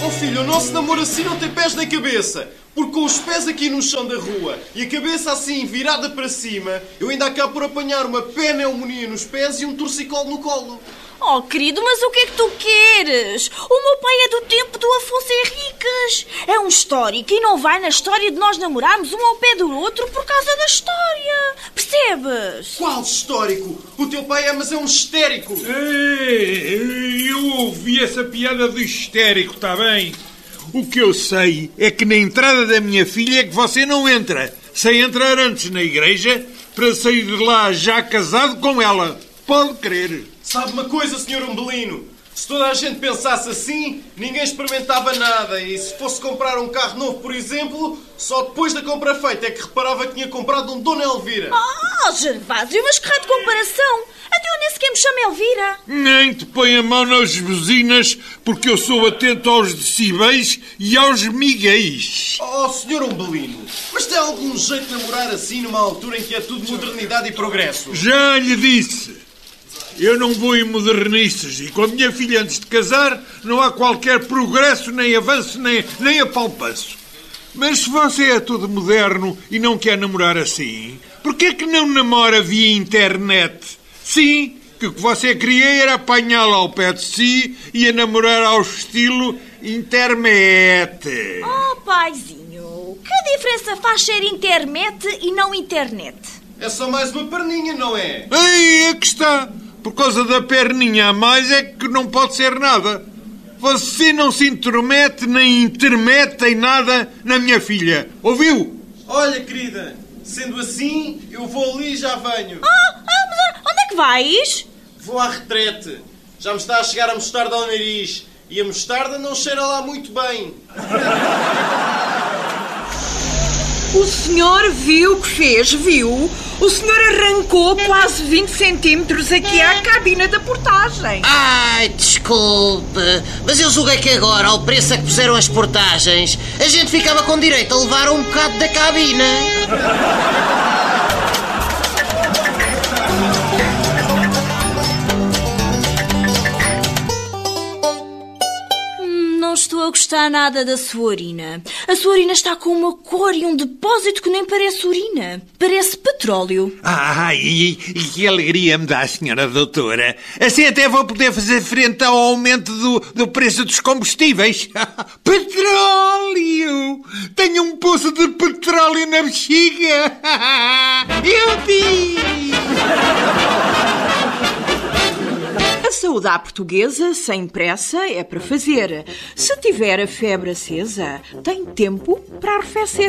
Oh filho, o nosso namoro assim não tem pés nem cabeça. Porque com os pés aqui no chão da rua e a cabeça assim virada para cima, eu ainda acabo por apanhar uma pneumonia nos pés e um torcicolo no colo. Oh, querido, mas o que é que tu queres? O meu pai é do tempo do Afonso Henriques. É um histórico e não vai na história de nós namorarmos um ao pé do outro por causa da história. Percebes? Qual histórico? O teu pai mas é um histérico. Ei, eu ouvi essa piada do histérico, está bem? O que eu sei é que na entrada da minha filha é que você não entra, sem entrar antes na igreja, para sair de lá já casado com ela. Pode crer. Sabe uma coisa, Sr. Umbelino? Se toda a gente pensasse assim, ninguém experimentava nada. E se fosse comprar um carro novo, por exemplo, só depois da compra feita é que reparava que tinha comprado um Dona Elvira. Oh, Gervásio, mas que raio de comparação! Até eu nem sequer me chamo Elvira. Nem te põe a mão nas buzinas, porque eu sou atento aos decibéis e aos miguéis. Oh, Sr. Umbelino, mas tem algum jeito de namorar assim numa altura em que é tudo modernidade e progresso? Já lhe disse. Eu não vou em modernices e com a minha filha antes de casar não há qualquer progresso, nem avanço, nem apalpaço. Mas se você é todo moderno e não quer namorar assim, por que é que não namora via internet? Sim, que o que você queria era apanhá-la ao pé de si e a namorar ao estilo internet. Oh, paizinho, que diferença faz ser internet e não internet? É só mais uma perninha, não é? Aí é que está. Por causa da perninha a mais é que não pode ser nada. Você não se intromete nem intermete em nada na minha filha. Ouviu? Olha, querida, sendo assim, eu vou ali e já venho. Mas onde é que vais? Vou à retrete. Já me está a chegar a mostarda ao nariz. E a mostarda não cheira lá muito bem. O senhor viu o que fez, viu? O senhor arrancou quase 20 centímetros aqui à cabina da portagem. Ai, desculpe, mas eu julguei que agora, ao preço a que puseram as portagens, a gente ficava com direito a levar um bocado da cabina. Não estou a gostar nada da sua urina. A sua urina está com uma cor e um depósito que nem parece urina. Parece petróleo. E que alegria me dá, senhora doutora. Assim até vou poder fazer frente ao aumento do preço dos combustíveis. Petróleo! Tenho um poço de petróleo na bexiga. Yupi! A saúde à portuguesa, sem pressa, é para fazer. Se tiver a febre acesa, tem tempo para arrefecer.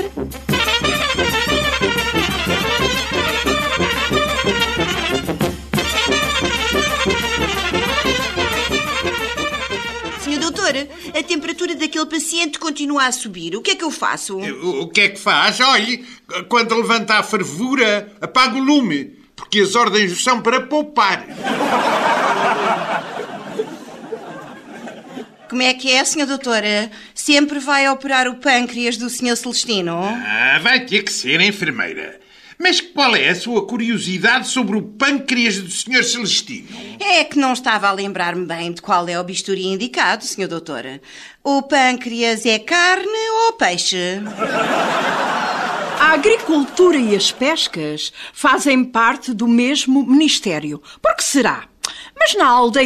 Senhor doutor, a temperatura daquele paciente continua a subir. O que é que eu faço? O que é que faz? Olhe, quando levanta a fervura, apaga o lume, porque as ordens são para poupar. Como é que é, senhor doutora? Sempre vai operar o pâncreas do senhor Celestino? Vai ter que ser, enfermeira. Mas qual é a sua curiosidade sobre o pâncreas do Sr. Celestino? É que não estava a lembrar-me bem de qual é o bisturi indicado, senhor doutora. O pâncreas é carne ou peixe? A agricultura e as pescas fazem parte do mesmo ministério. Por que será? Mas na aldeia